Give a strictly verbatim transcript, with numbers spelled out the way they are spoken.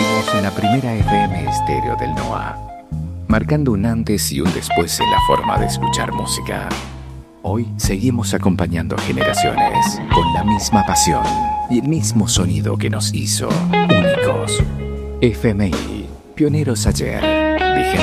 Fuimos la primera F M estéreo del NOA, marcando un antes y un después en la forma de escuchar música. Hoy seguimos acompañando generaciones con la misma pasión y el mismo sonido que nos hizo únicos. F M I, pioneros ayer, vigentes